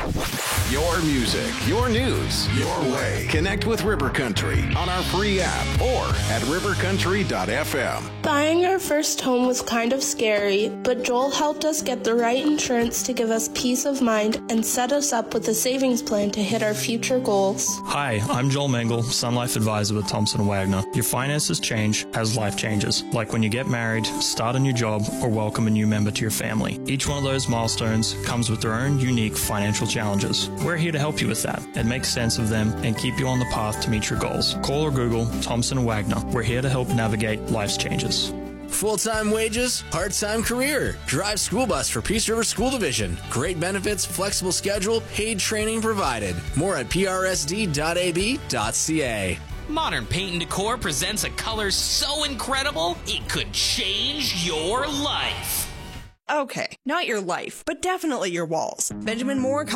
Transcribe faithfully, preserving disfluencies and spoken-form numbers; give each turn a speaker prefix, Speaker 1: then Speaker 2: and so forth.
Speaker 1: Your music, your news, your way. Connect with River Country on our free app or at river country dot f m.
Speaker 2: Buying our first home was kind of scary, but Joel helped us get the right insurance to give us peace of mind and set us up with a savings plan to hit our future goals.
Speaker 3: Hi, I'm Joel Mengel, Sun Life Advisor with Thompson and Wagner. Your finances change as life changes, like when you get married, start a new job, or welcome a new member to your family. Each one of those milestones comes with their own unique financial challenges. We're here to help you with that and make sense of them and keep you on the path to meet your goals. Call or Google Thompson and Wagner. We're here to help navigate life's changes.
Speaker 4: Full-time wages, part-time career. Drive school bus for Peace River School Division. Great benefits, flexible schedule, paid training provided. More at p r s d dot a b dot c a.
Speaker 5: Modern Paint and Decor presents a color so incredible, it could change your life.
Speaker 6: Okay, not your life, but definitely your walls. Benjamin Moore